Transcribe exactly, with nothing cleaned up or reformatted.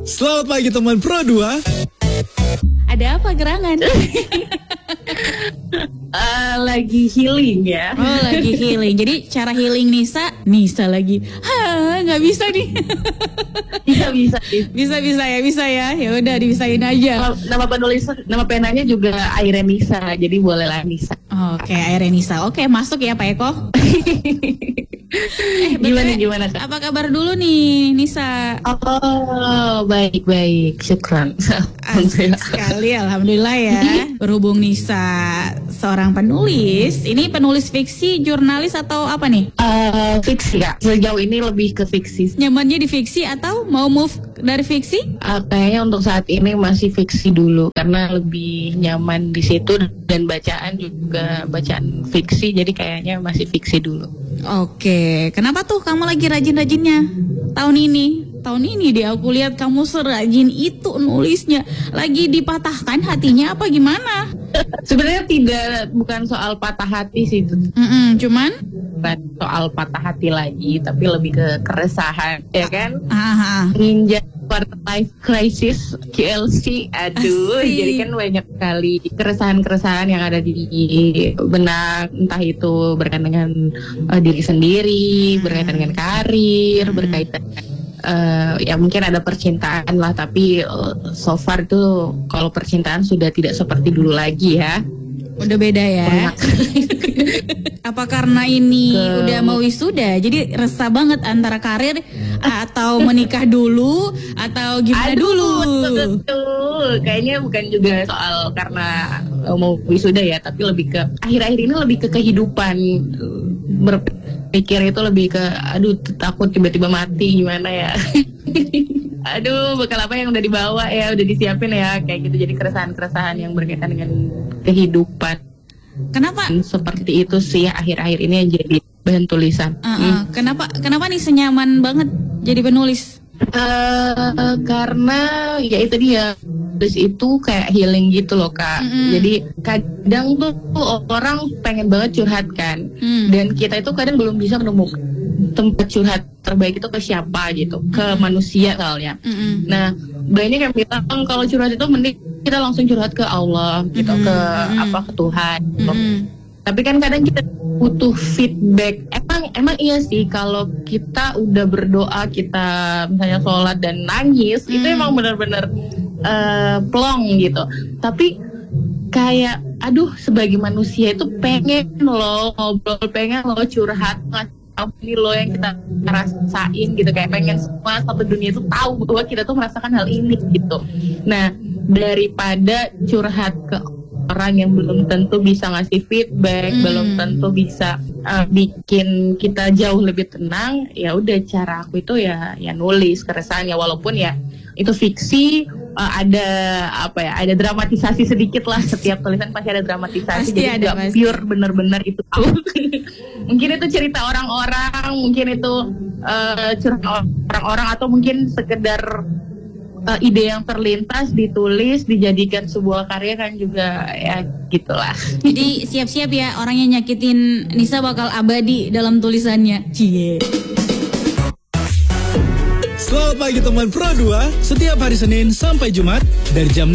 Selamat pagi teman Pro dua. Ada apa gerangan? uh, lagi healing ya. Oh, lagi healing. Jadi cara healing Nisa, Nisa lagi. Hah, nggak bisa nih. Bisa bisa. Bisa bisa ya, bisa ya. Ya udah dibisain aja. Nama, nama penulis, nama penanya juga Airen Nisa. Jadi bolehlah Nisa. Oke, Airen Nisa. Oke, masuk ya Pak Eko. Eh, gimana betul, gimana Kak? Apa kabar dulu nih Nisa? Oh, baik baik. Syukran. Asik sekali, alhamdulillah ya. Berhubung Nisa seorang penulis, ini penulis fiksi, jurnalis atau apa nih? Uh, fiksi Kak. Sejauh ini lebih ke fiksi. Nyamannya di fiksi atau mau move dari fiksi? Uh, kayaknya untuk saat ini masih fiksi dulu karena lebih nyaman di situ dan bacaan juga bacaan fiksi. Jadi kayaknya masih fiksi dulu. Oke, kenapa tuh kamu lagi rajin-rajinnya tahun ini? Tahun ini dia aku lihat kamu serajin itu nulisnya. Lagi dipatahkan hatinya apa gimana? Sebenarnya tidak, bukan soal patah hati sih itu. Mm-mm, cuman? Bukan soal patah hati lagi, tapi lebih ke keresahan, ya kan? Aha. Ninja quarter life crisis, Q L C, aduh, Asik. jadi kan banyak sekali keresahan-keresahan yang ada di benak, entah itu berkaitan dengan uh, diri sendiri, berkaitan dengan karir, Hmm. berkaitan dengan Uh, ya mungkin ada percintaan lah, tapi uh, so far tuh kalau percintaan sudah tidak seperti dulu lagi ya. Udah beda ya. Apa karena ini Ke... udah mau wisuda, jadi resah banget antara karir atau menikah dulu atau gimana Aduh, dulu? betul. Kayaknya bukan juga soal karena uh, mau wisuda ya, tapi lebih ke akhir-akhir ini lebih ke kehidupan. Berpikir itu lebih ke aduh takut tiba-tiba mati gimana ya. Aduh, bekal apa yang udah dibawa ya, udah disiapin ya, kayak gitu. Jadi keresahan-keresahan yang berkaitan dengan kehidupan. Kenapa? Seperti itu sih akhir-akhir ini yang jadi bahan tulisan. Uh-uh. Hmm. Kenapa? Kenapa nih senyaman banget jadi penulis? Uh, karena ya itu dia, nulis itu kayak healing gitu loh Kak. Mm-hmm. Jadi kadang tuh orang pengen banget curhat kan, mm. dan kita itu kadang belum bisa menemukan tempat curhat terbaik itu ke siapa gitu, ke mm-hmm. manusia soalnya. Mm-hmm. Nah, banyak yang bilang kalau curhat itu mending kita langsung curhat ke Allah gitu, mm-hmm. ke mm-hmm. apa ke Tuhan. Gitu. Mm-hmm. Tapi kan kadang kita butuh feedback. Emang emang iya sih kalau kita udah berdoa, kita misalnya sholat dan nangis, mm. itu emang benar-benar uh, plong gitu. Tapi kayak aduh sebagai manusia itu pengen lo ngobrol, pengen lo curhat, ini lo yang kita rasain gitu, kayak pengen semua satu dunia itu tahu bahwa kita tuh merasakan hal ini gitu. Nah, daripada curhat ke orang yang belum tentu bisa ngasih feedback, mm. belum tentu bisa uh, bikin kita jauh lebih tenang, ya udah cara aku itu ya ya nulis keresahannya, walaupun ya itu fiksi, uh, ada apa ya, ada dramatisasi sedikit lah, setiap tulisan pasti ada dramatisasi, pasti jadi nggak pure bener-bener itu. Mungkin itu cerita orang-orang, mungkin itu uh, curhat orang-orang, atau mungkin sekedar Uh, ide yang terlintas ditulis dijadikan sebuah karya kan juga ya gitulah. Jadi siap-siap ya, orang yang nyakitin Nisa bakal abadi dalam tulisannya. Cie. Selamat pagi teman Pro dua. Setiap hari Senin sampai Jumat dari jam